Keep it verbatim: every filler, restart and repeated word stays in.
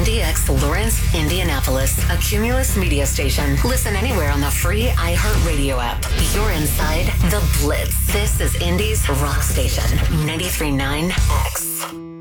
N D X Lawrence, Indianapolis, a Cumulus media station. Listen anywhere on the free iHeartRadio app. You're inside The Blitz. This is Indy's rock station, ninety-three point nine X.